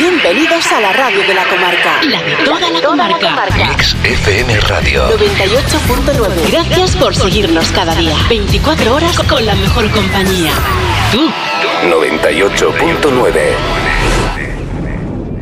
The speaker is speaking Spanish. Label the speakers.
Speaker 1: Bienvenidos a la radio de la comarca.
Speaker 2: La de toda la comarca.
Speaker 3: Mix FM Radio
Speaker 1: 98.9.
Speaker 2: Gracias por seguirnos cada día. 24 horas con la mejor compañía. Tú.
Speaker 3: 98.9.